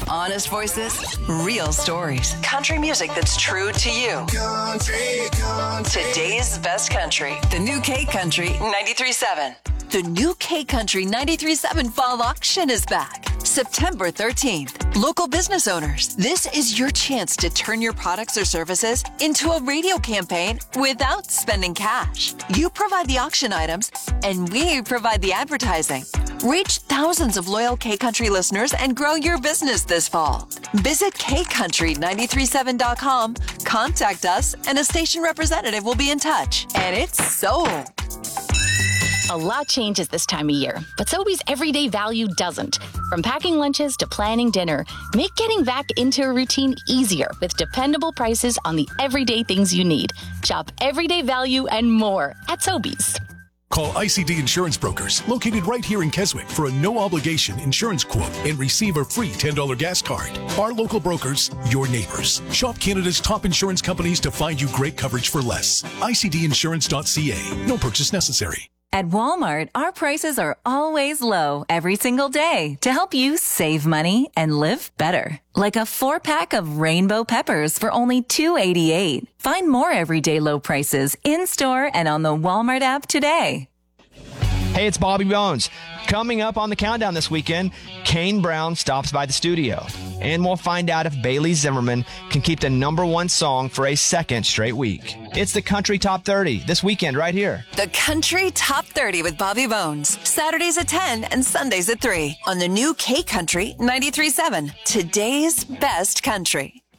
Honest voices, real stories. Country music that's true to you. Today's best country. The new K Country 93.7. The new K Country 93.7 Fall Auction is back. September 13th. Local business owners, this is your chance to turn your products or services into a radio campaign without spending cash. You provide the auction items, and we provide the advertising. Reach thousands of loyal K Country listeners and grow your business this fall. Visit kcountry937.com, contact us, and a station representative will be in touch. And it's sold. A lot changes this time of year, but Sobeys everyday value doesn't. From packing lunches to planning dinner, make getting back into a routine easier with dependable prices on the everyday things you need. Shop everyday value and more at Sobeys. Call ICD Insurance Brokers, located right here in Keswick, for a no-obligation insurance quote and receive a free $10 gas card. Our local brokers, your neighbors. Shop Canada's top insurance companies to find you great coverage for less. ICDinsurance.ca. No purchase necessary. At Walmart, our prices are always low every single day to help you save money and live better. Like a 4-pack of rainbow peppers for only $2.88. Find more everyday low prices in-store and on the Walmart app today. Hey, it's Bobby Bones. Coming up on the countdown this weekend, Kane Brown stops by the studio. And we'll find out if Bailey Zimmerman can keep the #1 song for a second straight week. It's the Country Top 30 this weekend right here. The Country Top 30 with Bobby Bones. Saturdays at 10 and Sundays at 3 on the new K Country 93.7. Today's best country.